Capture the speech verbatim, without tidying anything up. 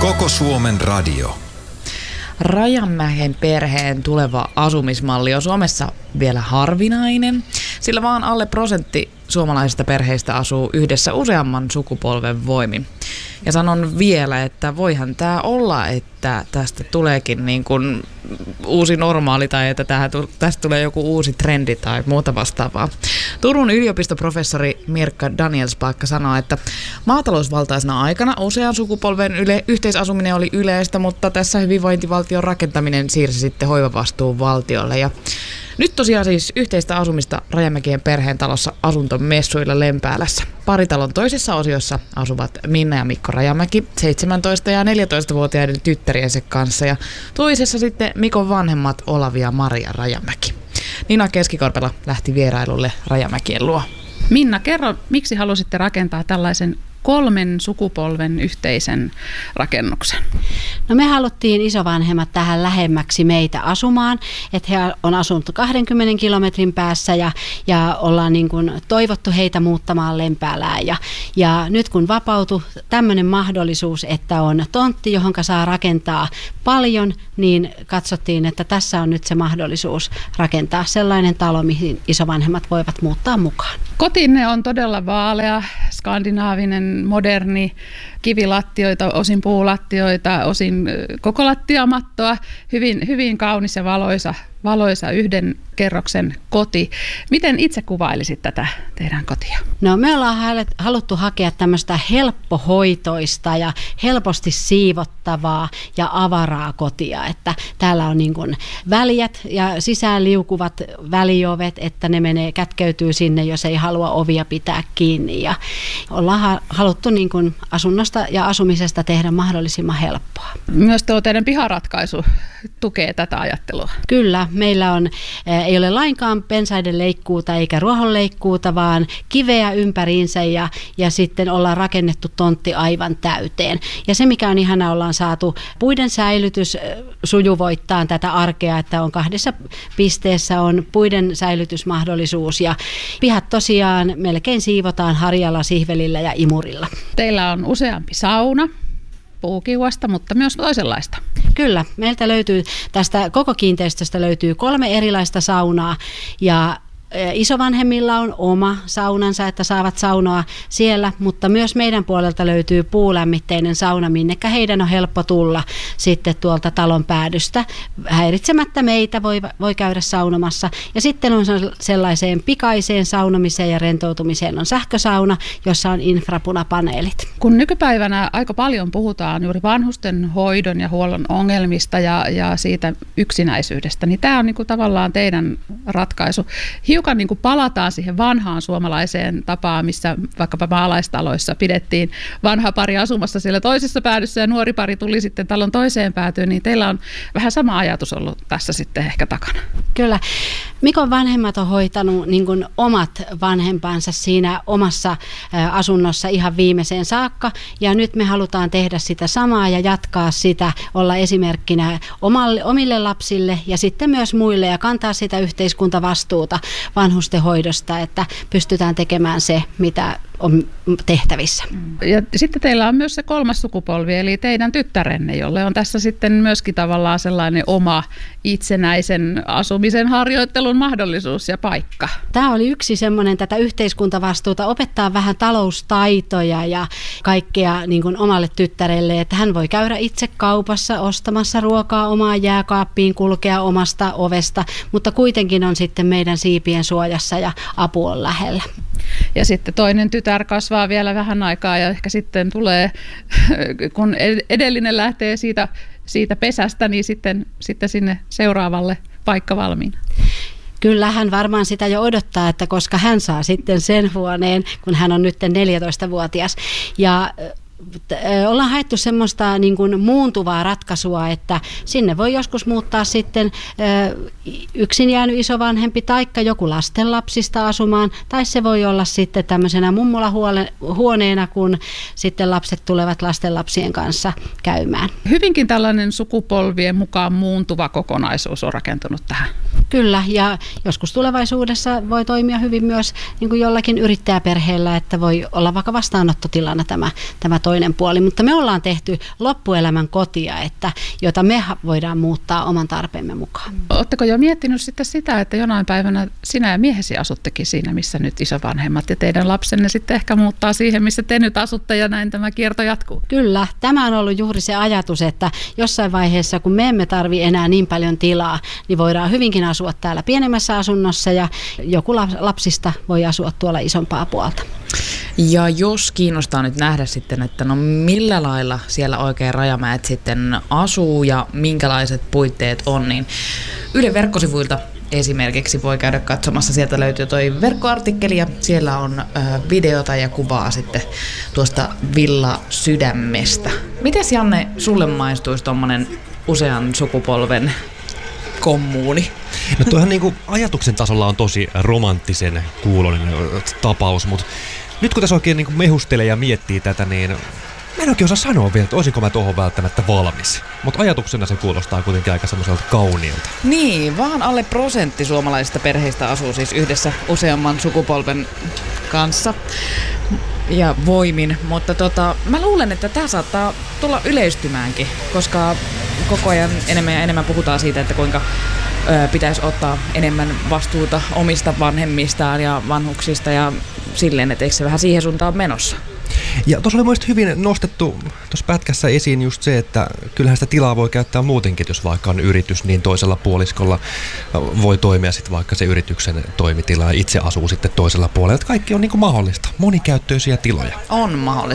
Koko Suomen radio. Rajamäen perheen tuleva asumismalli on Suomessa vielä harvinainen, sillä vaan alle prosentti suomalaisista perheistä asuu yhdessä useamman sukupolven voimin. Ja sanon vielä, että voihan tämä olla, että tästä tuleekin niin kuin uusi normaali tai että tästä tulee joku uusi trendi tai muuta vastaavaa. Turun yliopistoprofessori Mirkka Danielspaakka sanoo, että maatalousvaltaisena aikana usean sukupolven yle- yhteisasuminen oli yleistä, mutta tässä hyvinvointivaltion rakentaminen siirsi sitten hoivavastuun valtiolle. Ja nyt tosiaan siis yhteistä asumista Rajamäkien perheen talossa asuntomessuilla Lempäälässä. Paritalon toisessa osiossa asuvat Minna ja Mikko Rajamäki seitsemäntoista- ja neljätoistavuotiaiden tyttäriensä kanssa ja toisessa sitten Mikon vanhemmat Olavi ja Maria Rajamäki. Nina Keskikorpela lähti vierailulle Rajamäkien luo. Minna, kerro, miksi halusitte rakentaa tällaisen kolmen sukupolven yhteisen rakennuksen? No me haluttiin isovanhemmat tähän lähemmäksi meitä asumaan, että he on asunut kahdenkymmenen kilometrin päässä ja, ja ollaan niin kuin toivottu heitä muuttamaan Lempäälään. Ja, ja nyt kun vapautui tämmöinen mahdollisuus, että on tontti, johon saa rakentaa paljon, niin katsottiin, että tässä on nyt se mahdollisuus rakentaa sellainen talo, mihin isovanhemmat voivat muuttaa mukaan. Kotinne on todella vaalea, skandinaavinen, moderni, kivilattioita, osin puulattioita, osin koko lattiamattoa, hyvin, hyvin kaunis ja valoisa, valoisa yhden kerroksen koti. Miten itse kuvailisit tätä teidän kotia? No me ollaan haluttu hakea tämmöistä helppohoitoista ja helposti siivottavaa ja avaraa kotia, että täällä on niin kuin väljät ja sisään liukuvat väliovet, että ne menee, kätkeytyy sinne, jos ei halua ovia pitää kiinni ja ollaan haluttu niin kuin asunnosta ja asumisesta tehdä mahdollisimman helppoa. Myös tuo teidän piharatkaisu tukee tätä ajattelua. Kyllä, meillä on, ei ole lainkaan pensaiden leikkuuta eikä ruohonleikkuuta, vaan kiveä ympäriinsä ja, ja sitten ollaan rakennettu tontti aivan täyteen. Ja se mikä on ihanaa, ollaan saatu puiden säilytys sujuvoittaa tätä arkea, että on kahdessa pisteessä on puiden säilytysmahdollisuus ja pihat tosiaan melkein siivotaan harjalla, sihvelillä ja imurilla. Teillä on useampi sauna. Puukiuasta, mutta myös toisenlaista. Kyllä, meiltä löytyy tästä koko kiinteistöstä löytyy kolme erilaista saunaa ja isovanhemmilla on oma saunansa, että saavat saunoa siellä, mutta myös meidän puolelta löytyy puulämmitteinen sauna, minnekä heidän on helppo tulla sitten tuolta talon päädystä. Häiritsemättä meitä voi, voi käydä saunomassa. Ja sitten on sellaiseen pikaiseen saunomiseen ja rentoutumiseen on sähkösauna, jossa on infrapunapaneelit. Kun nykypäivänä aika paljon puhutaan juuri vanhusten hoidon ja huollon ongelmista ja, ja siitä yksinäisyydestä, niin tämä on niin kuin tavallaan teidän ratkaisu. Hiukan niin kuin palataan siihen vanhaan suomalaiseen tapaan, missä vaikkapa maalaistaloissa pidettiin vanha pari asumassa siellä toisessa päädyssä ja nuori pari tuli sitten talon toiseen päätyyn, niin teillä on vähän sama ajatus ollut tässä sitten ehkä takana. Kyllä. Mikon vanhemmat on hoitanut niin kuin omat vanhempansa siinä omassa asunnossa ihan viimeiseen saakka ja nyt me halutaan tehdä sitä samaa ja jatkaa sitä, olla esimerkkinä omalle, omille lapsille ja sitten myös muille ja kantaa sitä yhteiskuntavastuuta vanhustenhoidosta, että pystytään tekemään se, mitä on tehtävissä. Ja sitten teillä on myös se kolmas sukupolvi, eli teidän tyttärenne, jolle on tässä sitten myöskin tavallaan sellainen oma itsenäisen asumisen harjoittelun mahdollisuus ja paikka. Tämä oli yksi semmoinen tätä yhteiskuntavastuuta, opettaa vähän taloustaitoja ja kaikkea niin kuin omalle tyttärelle, että hän voi käydä itse kaupassa ostamassa ruokaa omaan jääkaappiin, kulkea omasta ovesta, mutta kuitenkin on sitten meidän siipien suojassa ja apu on lähellä. Ja sitten toinen tytär kasvaa vielä vähän aikaa ja ehkä sitten tulee, kun edellinen lähtee siitä, siitä pesästä, niin sitten, sitten sinne seuraavalle paikka valmiina. Kyllä hän varmaan sitä jo odottaa, että koska hän saa sitten sen huoneen, kun hän on nyt neljätoistavuotias. Ja ollaan haettu semmoista niin kuin muuntuvaa ratkaisua, että sinne voi joskus muuttaa sitten yksin jäänyt isovanhempi taikka joku lastenlapsista asumaan, tai se voi olla sitten tämmöisenä mummulahuoneena, kun sitten lapset tulevat lastenlapsien kanssa käymään. Hyvinkin tällainen sukupolvien mukaan muuntuva kokonaisuus on rakentunut tähän. Kyllä, ja joskus tulevaisuudessa voi toimia hyvin myös niin kuin jollakin yrittäjäperheellä, että voi olla vaikka vastaanottotilana tämä, tämä toinen puoli, mutta me ollaan tehty loppuelämän kotia, että, jota me voidaan muuttaa oman tarpeemme mukaan. Oletteko jo miettinyt sitten sitä, että jonain päivänä sinä ja miehesi asuttekin siinä, missä nyt isovanhemmat ja teidän lapsenne sitten ehkä muuttaa siihen, missä te nyt asutte ja näin tämä kierto jatkuu? Kyllä, tämä on ollut juuri se ajatus, että jossain vaiheessa, kun me emme tarvi enää niin paljon tilaa, niin voidaan hyvinkin asua täällä pienemmässä asunnossa ja joku lapsista voi asua tuolla isompaa puolta. Ja jos kiinnostaa nyt nähdä sitten, että no millä lailla siellä oikein Rajamäet sitten asuu ja minkälaiset puitteet on, niin Ylen verkkosivuilta esimerkiksi voi käydä katsomassa. Sieltä löytyy toi verkkoartikkeli ja siellä on ö, videota ja kuvaa sitten tuosta Villa Sydämestä. Mites Janne, sulle maistuisi tommonen usean sukupolven kommuuni? No tuohan niinku ajatuksen tasolla on tosi romanttisen kuuloinen tapaus, mutta nyt kun tässä oikein niinku mehustelee ja miettii tätä, niin mä en oikein osaa sanoa vielä, että olisinko mä tuohon välttämättä valmis. Mutta ajatuksena se kuulostaa kuitenkin aika semmoiselta kauniilta. Niin, vaan alle prosentti suomalaisista perheistä asuu siis yhdessä useamman sukupolven kanssa ja voimin. Mutta tota, mä luulen, että tämä saattaa tulla yleistymäänkin, koska koko ajan enemmän ja enemmän puhutaan siitä, että kuinka ö, pitäisi ottaa enemmän vastuuta omista vanhemmistaan ja vanhuksista ja silleen, että eikö se vähän siihen suuntaan menossa. Ja tuossa oli mielestäni hyvin nostettu tuossa pätkässä esiin just se, että kyllähän sitä tilaa voi käyttää muutenkin, jos vaikka on yritys, niin toisella puoliskolla voi toimia sitten vaikka se yrityksen toimitila ja itse asuu sitten toisella puolella. Että kaikki on niin kuin mahdollista, monikäyttöisiä tiloja. On mahdollista.